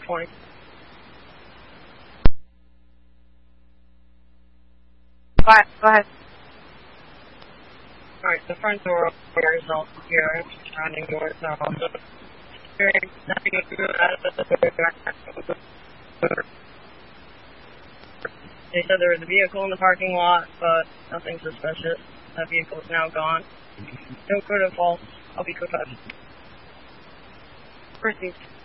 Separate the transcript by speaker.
Speaker 1: 20. Go ahead. Alright, the front door is also here. I'm surrounding doors now. Also, nothing to do out of the door. They said there was a vehicle in the parking lot, but nothing suspicious. That vehicle is now gone. Don't go to false. I'll be quick. Proceed.